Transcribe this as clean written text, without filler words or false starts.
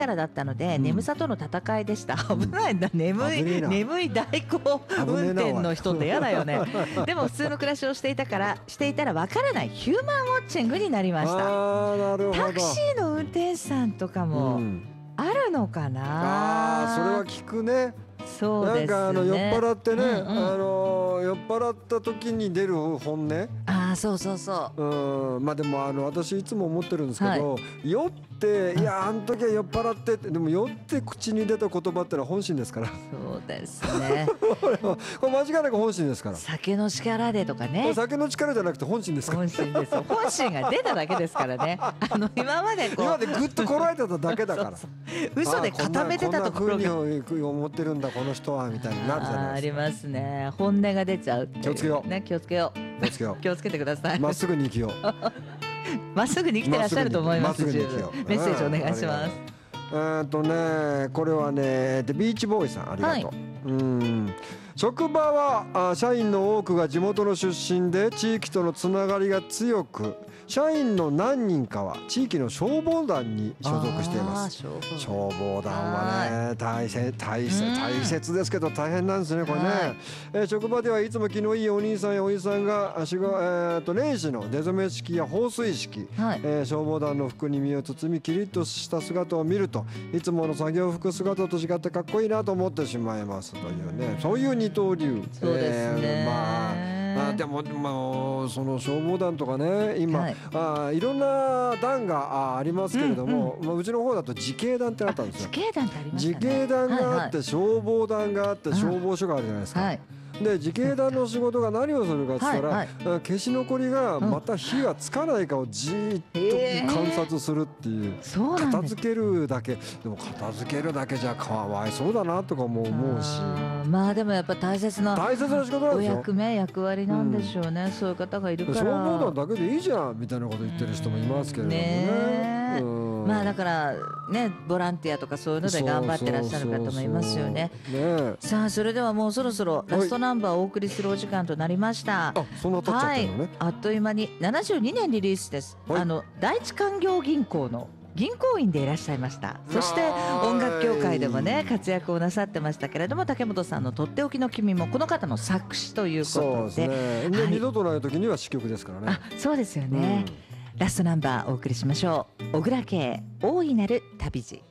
からだったので、眠さとの戦いでした。危ないんだ、眠い代行運転の人って嫌だよね。でも普通の暮らしをしていたらわからないヒューマンウォッチングになりました。タクシーの運転手さんとかもあるのかな。 それは聞くね。 そうですね。 なんか酔っ払ってね、酔っ払った時に出る本音。 そうそうそう。 まあでも私いつも思ってるんですけど、酔っていやあの時は酔っ払ってでも酔って口に出た言葉ってのは本心ですから。 そうですね。 これ間違いなく本心ですから。 酒の力でとかね。 酒の力じゃなくて本心ですから。 本心です。本心が出ただけですからね。今までグッとこらえてただけだから。 嘘で固めてたところが。 こんな風に思ってるんだこの人はみたいになるじゃないですか。 ありますね。本音が出ちゃう。 気をつけよう。 ね、気をつけよう。気をつけてください。 まっすぐに生きよう。 まっすぐに生きてらっしゃると思います。メッセージお願いします。 これはね、ビーチボーイさんありがとう。職場は社員の多くが地元の出身で地域とのつながりが強く、社員の何人かは地域の消防団に所属しています。消防団はね大切ですけど大変なんですねこれね。職場ではいつも気のいいお兄さんやおじさんが年始の出初め式や放水式、消防団の服に身を包みキリッとした姿を見るといつもの作業服姿と違ってかっこいいなと思ってしまいますというね、そういう二刀流。 そうですね。 でもその消防団とかね今、いろんな団がありますけれども、うちの方だと自警団ってあったんですよ。 自警団ってありましたね。 自警団があって消防団があって消防署があるじゃないですか。で自警団の仕事が何をするかって言ったら、消し残りがまた火がつかないかをじーっと観察するっていう、片付けるだけでも片付けるだけじゃかわいそうだなとかも思うし、 まあでもやっぱ大切な仕事なんですよ。お役割なんでしょうね、そういう方がいるから。 消防団だけでいいじゃんみたいなこと言ってる人もいますけれどもね。 まあだからね、ボランティアとかそういうので頑張ってらっしゃる方もいますよね。さあそれではもうそろそろラストナンバーをお送りするお時間となりました。 そんな経っちゃったのね。 あっという間に72年リリースです。第一勧業銀行の銀行員でいらっしゃいました。そして音楽協会でもね活躍をなさってましたけれども、竹本さんのとっておきの君もこの方の作詞ということで、 二度とない時には詞曲ですからね。 そうですよね。ラストナンバーお送りしましょう。小倉圭大いなる旅路。